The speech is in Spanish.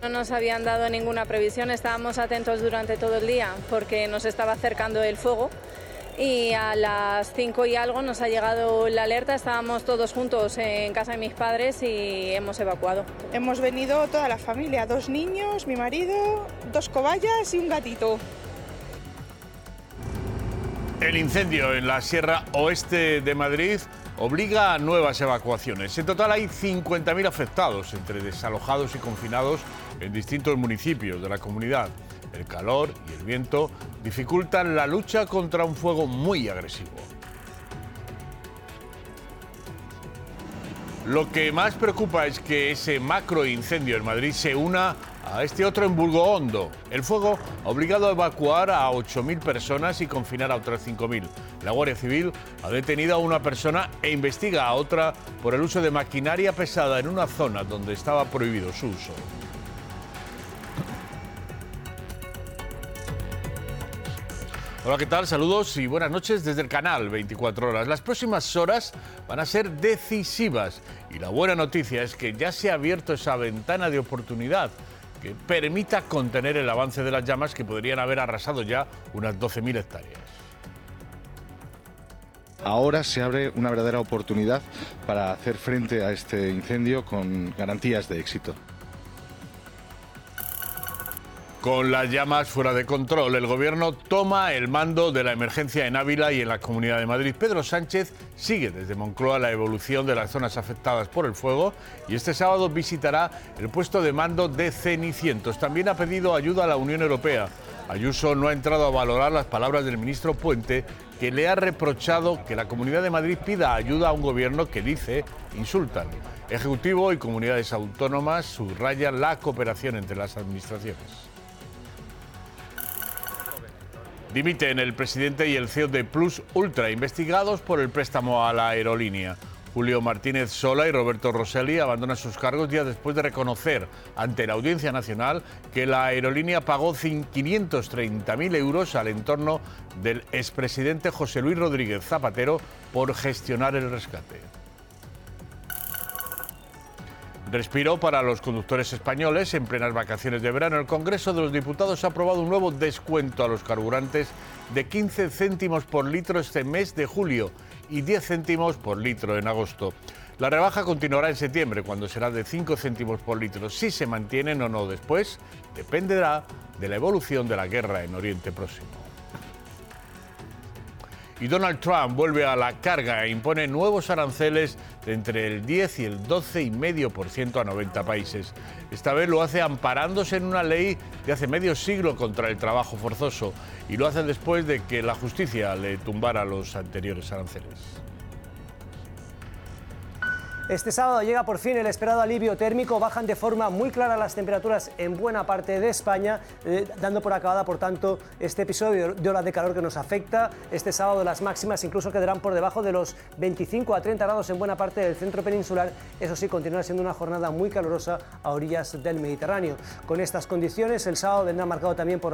No nos habían dado ninguna previsión, estábamos atentos durante todo el día porque nos estaba acercando el fuego y a las 5 y algo nos ha llegado la alerta, estábamos todos juntos en casa de mis padres y hemos evacuado. Hemos venido toda la familia, 2 niños, mi marido, 2 cobayas y un gatito. El incendio en la Sierra Oeste de Madrid obliga a nuevas evacuaciones. En total hay 50.000 afectados, entre desalojados y confinados en distintos municipios de la comunidad. El calor y el viento dificultan la lucha contra un fuego muy agresivo. Lo que más preocupa es que ese macroincendio en Madrid se una a este otro en Burgohondo. El fuego ha obligado a evacuar a 8.000 personas y confinar a otras 5.000. La Guardia Civil ha detenido a una persona e investiga a otra por el uso de maquinaria pesada en una zona donde estaba prohibido su uso. Hola, ¿qué tal? Saludos y buenas noches desde el canal 24 Horas. Las próximas horas van a ser decisivas y la buena noticia es que ya se ha abierto esa ventana de oportunidad que permita contener el avance de las llamas que podrían haber arrasado ya unas 12.000 hectáreas. Ahora se abre una verdadera oportunidad para hacer frente a este incendio con garantías de éxito. Con las llamas fuera de control, el Gobierno toma el mando de la emergencia en Ávila y en la Comunidad de Madrid. Pedro Sánchez sigue desde Moncloa la evolución de las zonas afectadas por el fuego y este sábado visitará el puesto de mando de Cenicientos. También ha pedido ayuda a la Unión Europea. Ayuso no ha entrado a valorar las palabras del ministro Puente, que le ha reprochado que la Comunidad de Madrid pida ayuda a un gobierno que dice insultan. Ejecutivo y comunidades autónomas subrayan la cooperación entre las administraciones. Dimiten el presidente y el CEO de Plus Ultra, investigados por el préstamo a la aerolínea. Julio Martínez Sola y Roberto Rosselli abandonan sus cargos días después de reconocer ante la Audiencia Nacional que la aerolínea pagó 530.000 euros al entorno del expresidente José Luis Rodríguez Zapatero por gestionar el rescate. Respiro para los conductores españoles. En plenas vacaciones de verano, el Congreso de los Diputados ha aprobado un nuevo descuento a los carburantes de 15 céntimos por litro este mes de julio y 10 céntimos por litro en agosto. La rebaja continuará en septiembre, cuando será de 5 céntimos por litro. Si se mantienen o no después, dependerá de la evolución de la guerra en Oriente Próximo. Y Donald Trump vuelve a la carga e impone nuevos aranceles de entre el 10 y el 12,5% a 90 países. Esta vez lo hace amparándose en una ley de hace medio siglo contra el trabajo forzoso y lo hace después de que la justicia le tumbara los anteriores aranceles. Este sábado llega por fin el esperado alivio térmico, bajan de forma muy clara las temperaturas en buena parte de España, dando por acabada, por tanto, este episodio de ola de calor que nos afecta. Este sábado las máximas incluso quedarán por debajo de los 25 a 30 grados en buena parte del centro peninsular. Eso sí, continuará siendo una jornada muy calurosa a orillas del Mediterráneo. Con estas condiciones, el sábado vendrá marcado también por la